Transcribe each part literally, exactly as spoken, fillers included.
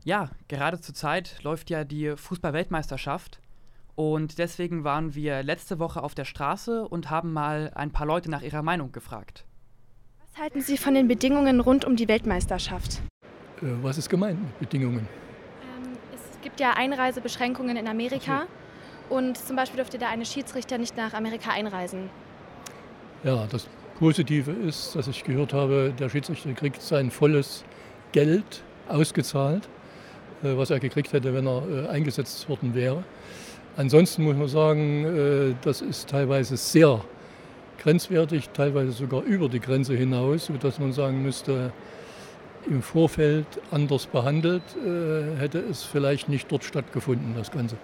Ja, gerade zur Zeit läuft ja die Fußball-Weltmeisterschaft und deswegen waren wir letzte Woche auf der Straße und haben mal ein paar Leute nach ihrer Meinung gefragt. Was halten Sie von den Bedingungen rund um die Weltmeisterschaft? Äh, was ist gemeint mit Bedingungen? Ähm, es gibt ja Einreisebeschränkungen in Amerika und zum Beispiel dürfte der eine Schiedsrichter nicht nach Amerika einreisen. Ja, das Positive ist, dass ich gehört habe, der Schiedsrichter kriegt sein volles Geld ausgezahlt, äh, was er gekriegt hätte, wenn er äh, eingesetzt worden wäre. Ansonsten muss man sagen, äh, das ist teilweise sehr grenzwertig, teilweise sogar über die Grenze hinaus, sodass man sagen müsste, im Vorfeld anders behandelt, äh, hätte es vielleicht nicht dort stattgefunden, das Ganze.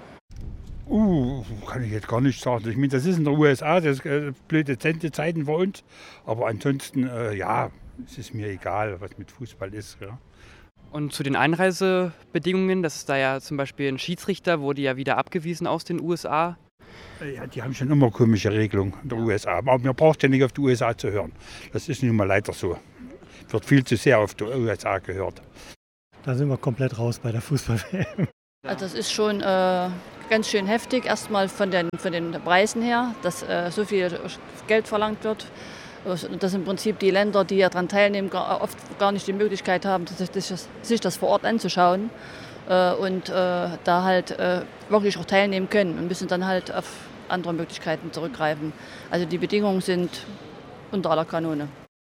Uh, kann ich jetzt gar nicht sagen. Ich meine, das ist in der U S A, das ist äh, blöde Zeiten für uns. Aber ansonsten, äh, ja, es ist mir egal, was mit Fußball ist. Ja. Und zu den Einreisebedingungen, das ist da ja zum Beispiel ein Schiedsrichter, wurde ja wieder abgewiesen aus den U S A. Ja, die haben schon immer komische Regelungen in der U S A. Aber man braucht ja nicht auf die U S A zu hören. Das ist nun mal leider so. Wird viel zu sehr auf die U S A gehört. Da sind wir komplett raus bei der Fußball-W M. Also das ist schon äh, ganz schön heftig, erstmal von den, von den Preisen her, dass äh, so viel Geld verlangt wird. Dass im Prinzip die Länder, die daran teilnehmen, gar, oft gar nicht die Möglichkeit haben, sich das, sich das vor Ort anzuschauen äh, und äh, da halt äh, wirklich auch teilnehmen können und müssen dann halt auf andere Möglichkeiten zurückgreifen. Also die Bedingungen sind unter aller Kanone.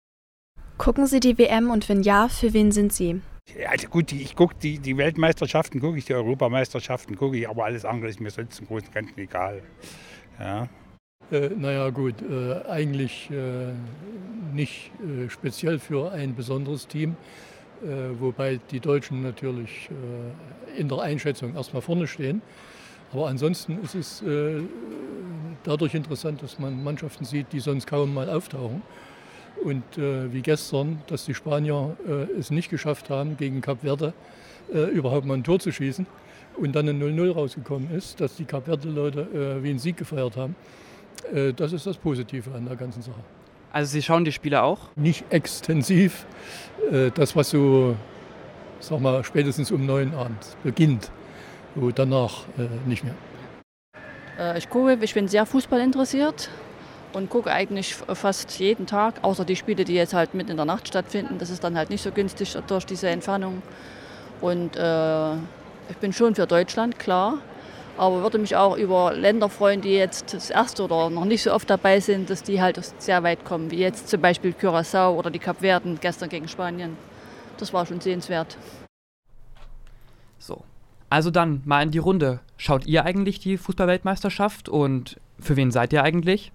Gucken Sie die W M und wenn ja, für wen sind Sie? Ja, also gut, ich gucke die, die Weltmeisterschaften, gucke ich, die Europameisterschaften gucke ich, aber alles andere ist mir sonst im Großen und Ganzen egal. Ja. Äh, naja gut, äh, eigentlich äh, nicht äh, speziell für ein besonderes Team, äh, wobei die Deutschen natürlich äh, in der Einschätzung erstmal vorne stehen. Aber ansonsten ist es äh, dadurch interessant, dass man Mannschaften sieht, die sonst kaum mal auftauchen. Und äh, wie gestern, dass die Spanier äh, es nicht geschafft haben, gegen Kap Verde äh, überhaupt mal ein Tor zu schießen und dann ein null null rausgekommen ist, dass die Kap Verde-Leute äh, wie einen Sieg gefeiert haben. Äh, das ist das Positive an der ganzen Sache. Also Sie schauen die Spiele auch? Nicht extensiv, äh, das was so, sag mal, spätestens um neun abends beginnt, und danach äh, nicht mehr. Äh, ich gucke, ich bin sehr Fußball interessiert. Und gucke eigentlich fast jeden Tag, außer die Spiele, die jetzt halt mitten in der Nacht stattfinden. Das ist dann halt nicht so günstig durch diese Entfernung. Und äh, ich bin schon für Deutschland, klar. Aber würde mich auch über Länder freuen, die jetzt das erste oder noch nicht so oft dabei sind, dass die halt sehr weit kommen. Wie jetzt zum Beispiel Curaçao oder die Kapverden gestern gegen Spanien. Das war schon sehenswert. So, also dann mal in die Runde. Schaut ihr eigentlich die Fußball-Weltmeisterschaft und für wen seid ihr eigentlich?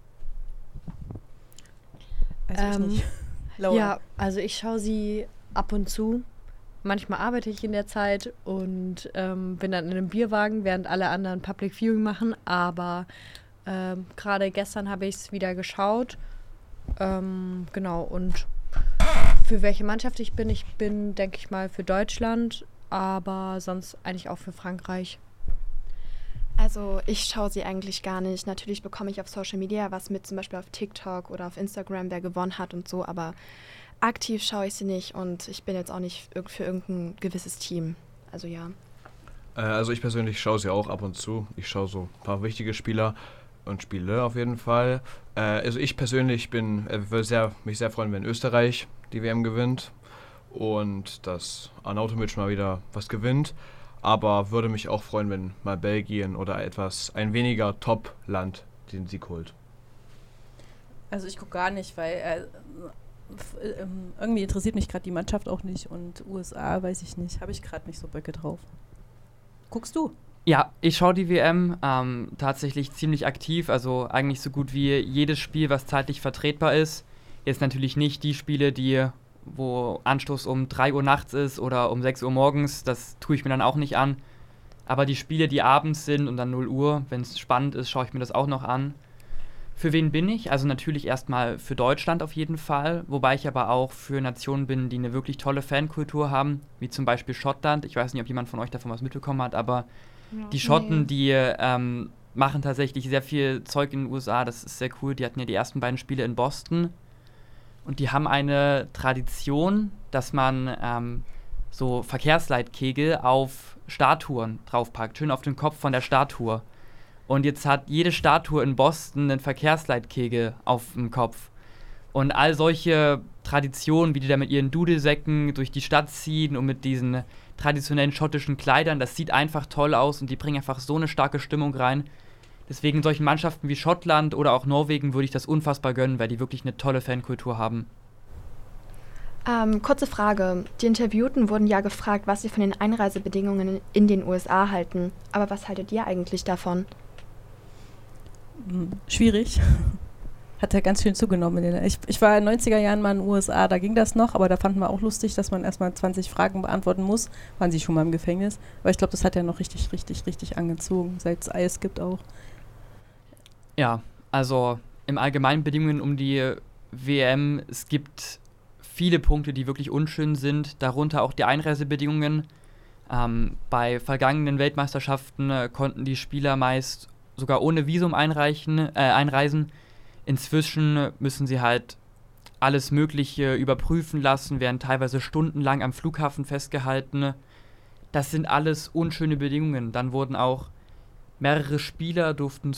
Also Ähm, ich nicht. Laura. Ja, also ich schaue sie ab und zu. Manchmal arbeite ich in der Zeit und ähm, bin dann in einem Bierwagen, während alle anderen Public Viewing machen. Aber ähm, gerade gestern habe ich es wieder geschaut. Ähm, genau, und für welche Mannschaft ich bin, ich bin, denke ich mal, für Deutschland, aber sonst eigentlich auch für Frankreich. Also ich schaue sie eigentlich gar nicht. Natürlich bekomme ich auf Social Media was mit, zum Beispiel auf TikTok oder auf Instagram, wer gewonnen hat und so, aber aktiv schaue ich sie nicht und ich bin jetzt auch nicht für irgendein gewisses Team. Also ja. Äh, also ich persönlich schaue sie auch ab und zu. Ich schaue so ein paar wichtige Spieler und Spiele auf jeden Fall. Äh, also ich persönlich bin, äh, würde sehr, mich sehr freuen, wenn Österreich die W M gewinnt und dass Arnautovic mal wieder was gewinnt. Aber würde mich auch freuen, wenn mal Belgien oder etwas, ein weniger Top-Land den Sieg holt. Also ich gucke gar nicht, weil äh, f- ähm, irgendwie interessiert mich gerade die Mannschaft auch nicht und U S A, weiß ich nicht, habe ich gerade nicht so Böcke drauf. Guckst du? Ja, ich schaue die W M ähm, tatsächlich ziemlich aktiv, also eigentlich so gut wie jedes Spiel, was zeitlich vertretbar ist. Jetzt natürlich nicht die Spiele, die wo Anstoß um drei Uhr nachts ist oder um sechs Uhr morgens, das tue ich mir dann auch nicht an. Aber die Spiele, die abends sind und dann null Uhr, wenn es spannend ist, schaue ich mir das auch noch an. Für wen bin ich? Also natürlich erstmal für Deutschland auf jeden Fall, wobei ich aber auch für Nationen bin, die eine wirklich tolle Fankultur haben, wie zum Beispiel Schottland. Ich weiß nicht, ob jemand von euch davon was mitbekommen hat, aber ja, die Schotten, nee. die ähm, machen tatsächlich sehr viel Zeug in den U S A, das ist sehr cool. Die hatten ja die ersten beiden Spiele in Boston. Und die haben eine Tradition, dass man ähm, so Verkehrsleitkegel auf Statuen draufpackt, schön auf den Kopf von der Statue. Und jetzt hat jede Statue in Boston einen Verkehrsleitkegel auf dem Kopf. Und all solche Traditionen, wie die da mit ihren Dudelsäcken durch die Stadt ziehen und mit diesen traditionellen schottischen Kleidern, das sieht einfach toll aus und die bringen einfach so eine starke Stimmung rein. Deswegen solchen Mannschaften wie Schottland oder auch Norwegen würde ich das unfassbar gönnen, weil die wirklich eine tolle Fankultur haben. Ähm, kurze Frage. Die Interviewten wurden ja gefragt, was sie von den Einreisebedingungen in den U S A halten. Aber was haltet ihr eigentlich davon? Schwierig. Hat ja ganz schön zugenommen. Ich, ich war in den neunziger Jahren mal in den U S A, da ging das noch, aber da fanden wir auch lustig, dass man erstmal zwanzig Fragen beantworten muss. Waren sie schon mal im Gefängnis? Aber ich glaube, das hat ja noch richtig, richtig, richtig angezogen, seit es Eis gibt auch. Ja, also im Allgemeinen Bedingungen um die W M, es gibt viele Punkte, die wirklich unschön sind, darunter auch die Einreisebedingungen. Ähm, bei vergangenen Weltmeisterschaften äh, konnten die Spieler meist sogar ohne Visum einreichen, äh, einreisen. Inzwischen müssen sie halt alles Mögliche überprüfen lassen, werden teilweise stundenlang am Flughafen festgehalten. Das sind alles unschöne Bedingungen. Dann wurden auch mehrere Spieler durften